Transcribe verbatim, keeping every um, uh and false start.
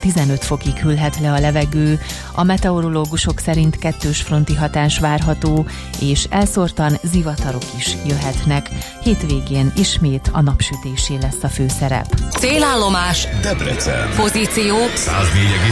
tizenöt fokig hűlhet le a levegő. A meteorológusok szerint kettős fronti hatás várható, és elszórtan zivatarok is jöhetnek. Hétvégén ismét a napsütésé lesz a főszerep. Célállomás Debrecen. Pozíció száz négy